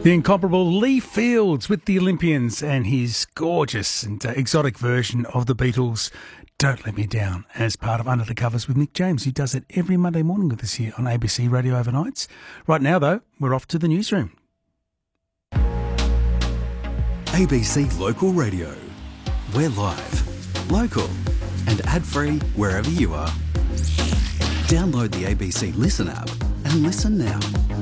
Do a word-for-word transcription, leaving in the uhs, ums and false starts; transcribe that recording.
The incomparable Lee Fields with the Olympians and his gorgeous and uh, exotic version of the Beatles' Don't Let Me Down as part of Under the Covers with Mick James, who does it every Monday morning with us here on A B C Radio Overnights. Right now, though, we're off to the newsroom. A B C Local Radio. We're live, local and ad-free wherever you are. Download the A B C Listen app and listen now.